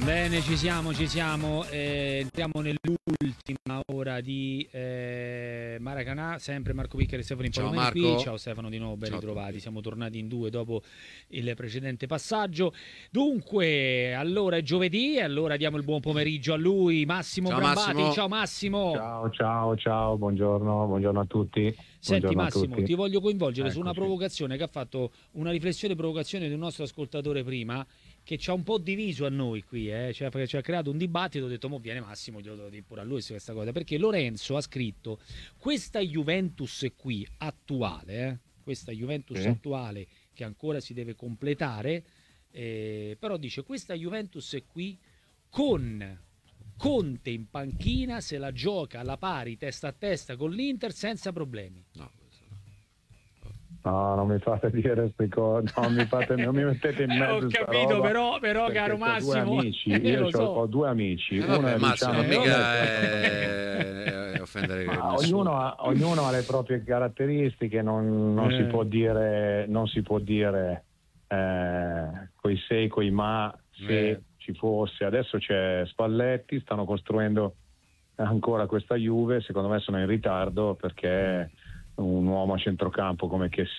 Bene, ci siamo. Entriamo nell'ultima ora di Maracanã, sempre Marco Piccheri e Stefano Ciao Impallomeni Marco. qui. Ciao Stefano, di nuovo ben Ciao a ritrovati. tutti. Siamo tornati in due dopo il precedente passaggio. Dunque, allora è giovedì e allora diamo il buon pomeriggio a lui, Massimo Ciao Brambati. Massimo. Ciao Massimo. Ciao, buongiorno a tutti. Senti Buongiorno a Massimo, tutti. ti voglio coinvolgere su una Eccoci. provocazione che ha fatto una riflessione e provocazione di un nostro ascoltatore prima, che ci ha un po' perché ci ha creato un dibattito. Ho detto, mo viene Massimo, glielo devo dire pure a lui su questa cosa, perché Lorenzo ha scritto questa Juventus qui attuale, questa Juventus Sì. attuale che ancora si deve completare, però dice questa Juventus qui con Conte in panchina se la gioca alla pari testa a testa con l'Inter senza problemi. No, No, non mi fate dire queste cose, non mi mettete in mezzo Ho sta capito, roba, però perché caro ho due Massimo, amici, io lo so. ho due amici, uno vabbè, è Massimo, Luciano non mica Spalletti. è offendere Ma nessuno. ognuno ha le proprie caratteristiche, non si può dire coi se e coi ma se ci fosse. Adesso c'è Spalletti, stanno costruendo ancora questa Juve, secondo me sono in ritardo perché un uomo a centrocampo come che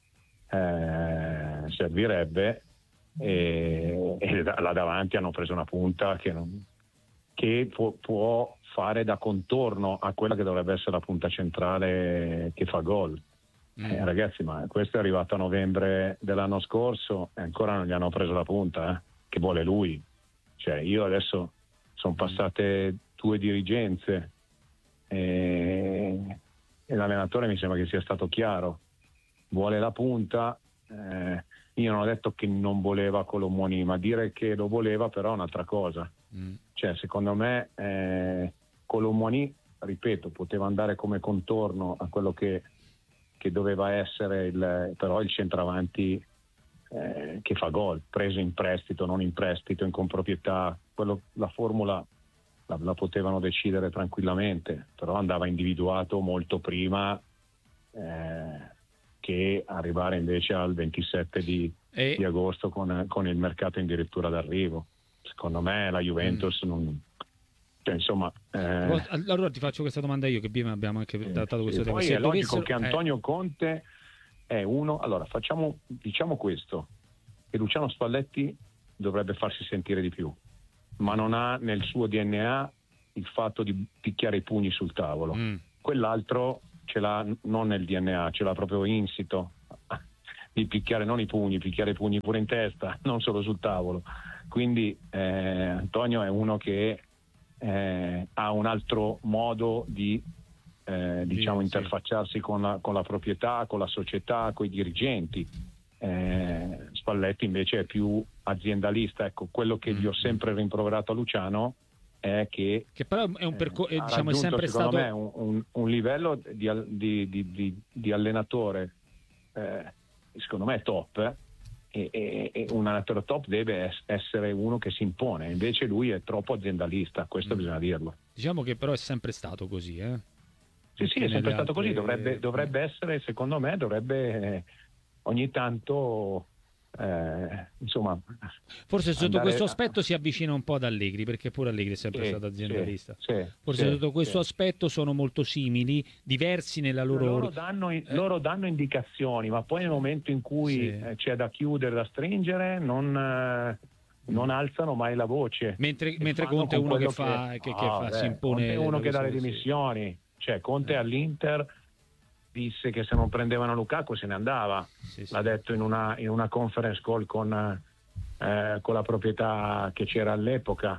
servirebbe, e là davanti hanno preso una punta che può fare da contorno a quella che dovrebbe essere la punta centrale che fa gol. Ragazzi, ma questo è arrivato a novembre dell'anno scorso e ancora non gli hanno preso la punta, che vuole lui. Cioè, io adesso sono passate 2 dirigenze e l'allenatore mi sembra che sia stato chiaro, vuole la punta. Io non ho detto che non voleva Colomoni, ma dire che lo voleva però è un'altra cosa. Cioè, secondo me Colomoni, ripeto, poteva andare come contorno a quello che doveva essere però il centravanti che fa gol, preso in prestito, non in prestito, in comproprietà. La formula la potevano decidere tranquillamente, però andava individuato molto prima che arrivare invece al 27 di agosto con il mercato addirittura d'arrivo. Secondo me la Juventus non... Cioè, insomma, allora ti faccio questa domanda io, che prima abbiamo anche trattato questo tema. Poi è logico che Antonio Conte è uno... Allora, diciamo questo, che Luciano Spalletti dovrebbe farsi sentire di più, ma non ha nel suo DNA il fatto di picchiare i pugni sul tavolo. Quell'altro ce l'ha non nel DNA, ce l'ha proprio insito di picchiare non i pugni, picchiare i pugni pure in testa, non solo sul tavolo. Quindi Antonio è uno che ha un altro modo di interfacciarsi con la proprietà, con la società, con i dirigenti. Spalletti invece è più aziendalista. Ecco, quello che gli ho sempre rimproverato a Luciano è che però è un percorso, ha diciamo, è sempre secondo stato me un livello di allenatore secondo me top, e un allenatore top deve essere uno che si impone, invece lui è troppo aziendalista, questo bisogna dirlo. Diciamo che però è sempre stato così, Sì, è sempre stato così, dovrebbe essere, secondo me, ogni tanto insomma, forse sotto questo aspetto si avvicina un po' ad Allegri, perché pure Allegri è sempre stato aziendalista. Forse sotto questo aspetto sono molto simili, diversi nella loro... Loro danno indicazioni, ma poi nel momento in cui c'è da chiudere, da stringere, non alzano mai la voce. Mentre Conte è uno che si impone. Conte è uno che dà le dimissioni. Cioè, Conte all'Inter disse che se non prendevano Lukaku se ne andava. L'ha detto in una conference call con la proprietà che c'era all'epoca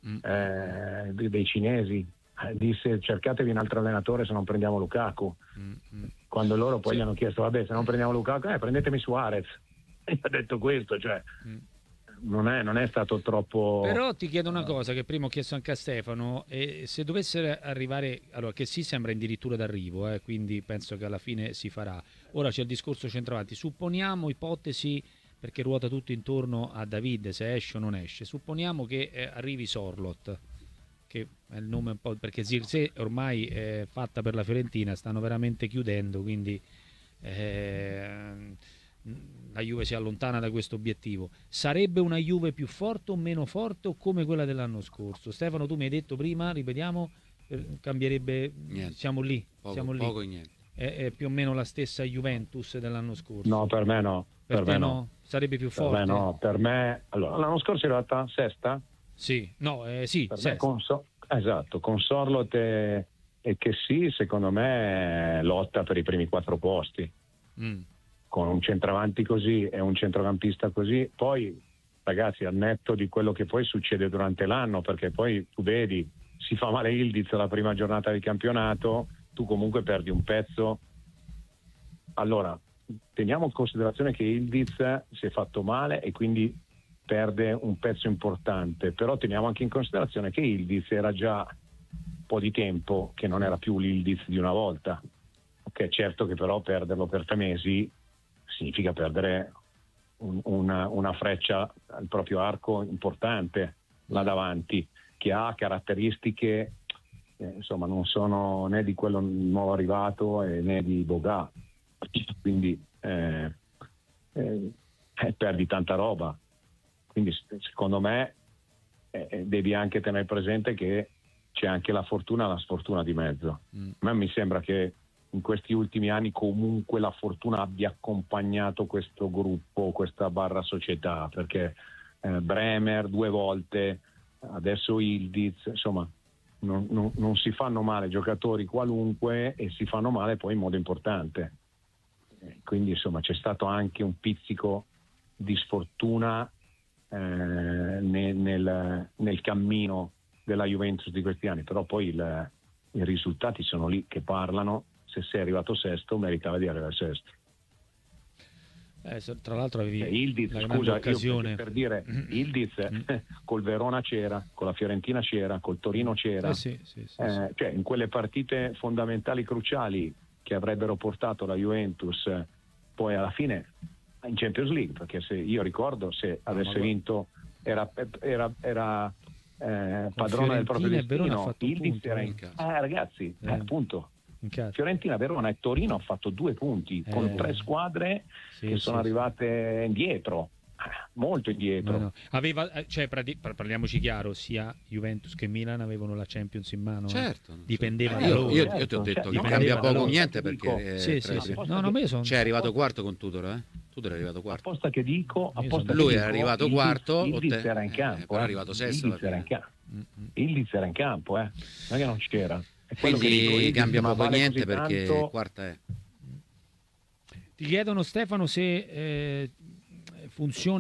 dei cinesi. Disse: cercatevi un altro allenatore se non prendiamo Lukaku. Quando loro poi gli hanno chiesto: vabbè, se non prendiamo Lukaku, prendetemi Suarez. E ha detto questo, cioè non è stato troppo. Però ti chiedo una cosa che prima ho chiesto anche a Stefano, se dovesse arrivare, allora, che sembra addirittura d'arrivo, quindi penso che alla fine si farà. Ora c'è il discorso centravanti, supponiamo, ipotesi, perché ruota tutto intorno a David, se esce o non esce, supponiamo che arrivi Sorloth, che è il nome un po', perché Zirkzee ormai è fatta per la Fiorentina, stanno veramente chiudendo, quindi la Juve si allontana da questo obiettivo. Sarebbe una Juve più forte o meno forte o come quella dell'anno scorso? Stefano, tu mi hai detto prima, ripetiamo, cambierebbe, Niente. siamo lì, Poco e niente. È più o meno la stessa Juventus dell'anno scorso? No, per me no. Per te no? Sarebbe più forte? Per me no, per me... Allora, l'anno scorso in realtà sesta? Sì, no, sì, Per sesta. me esatto, con Sorloth e che sì, secondo me lotta per i primi 4 posti. Con un centravanti così e un centrocampista così. Poi, ragazzi, al netto di quello che poi succede durante l'anno, perché poi tu vedi, si fa male Ildiz la prima giornata di campionato, tu comunque perdi un pezzo. Allora, teniamo in considerazione che Ildiz si è fatto male e quindi perde un pezzo importante, però teniamo anche in considerazione che Ildiz era già un po' di tempo che non era più l'Ildiz di una volta. Ok, certo che però perderlo per 3 mesi significa perdere una freccia al proprio arco importante là davanti, che ha caratteristiche insomma non sono né di quello nuovo arrivato né di Boga, quindi perdi tanta roba. Quindi secondo me devi anche tenere presente che c'è anche la fortuna e la sfortuna di mezzo. A me mi sembra che in questi ultimi anni comunque la fortuna abbia accompagnato questo gruppo, questa barra società, perché Bremer 2 volte, adesso Ildiz, insomma non si fanno male giocatori qualunque e si fanno male poi in modo importante. Quindi insomma c'è stato anche un pizzico di sfortuna nel cammino della Juventus di questi anni, però poi i risultati sono lì che parlano. Se sei arrivato sesto meritava di arrivare sesto. Tra l'altro avevi Ildiz, la scusa, occasione. io per dire Ildiz col Verona c'era, con la Fiorentina c'era, col Torino c'era, sì. Cioè in quelle partite fondamentali cruciali che avrebbero portato la Juventus poi alla fine in Champions League, perché se io ricordo, se avesse vinto era padrona del proprio destino. Ildiz era in ragazzi, appunto Fiorentina, Verona e Torino ha fatto 2 punti con 3 squadre che sono arrivate indietro, molto indietro. No. Aveva, parliamoci chiaro, sia Juventus che Milan avevano la Champions in mano. Certo. Dipendeva da loro. Io ti ho detto che cambia poco o niente, perché è arrivato quarto con Tudor, Tudor è arrivato quarto. Apposta che dico, lui è arrivato quarto, Ildiz era in campo, però è arrivato sesto. Ildiz era in campo, non è che non c'era. Quindi cambia poco o niente, perché quarta è. Ti chiedono, Stefano, se funziona